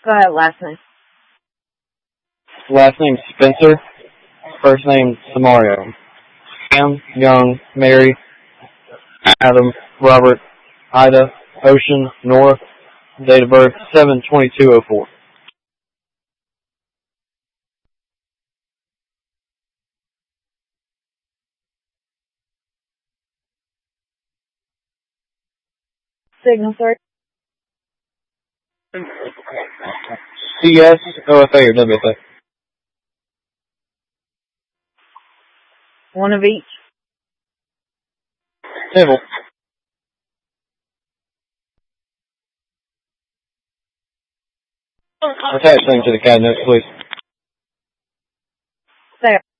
Go ahead, last name. Last name Spencer. First name Samario. Sam, Young, Mary, Adam, Robert, Ida, Ocean, Nora. Date of birth 7/22/04. Signal, sir. CS, OFA, or WFA? One of each. Table. Attach thing to the cabinet, please. There.